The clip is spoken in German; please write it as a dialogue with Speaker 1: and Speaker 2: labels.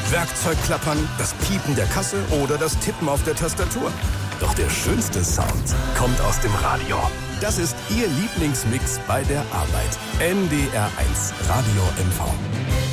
Speaker 1: Werkzeugklappern, das Piepen der Kasse oder das Tippen auf der Tastatur. Doch der schönste Sound kommt aus dem Radio. Das ist Ihr Lieblingsmix bei der Arbeit. NDR 1 Radio MV.